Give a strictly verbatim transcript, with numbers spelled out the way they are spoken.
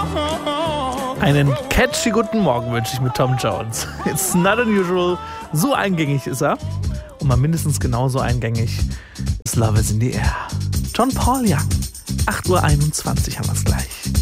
Einen catchy guten Morgen wünsche ich mit Tom Jones. It's not unusual. So eingängig ist er. Und mal mindestens genauso eingängig ist Love is in the Air. John Paul Young. acht Uhr einundzwanzig haben wir es gleich.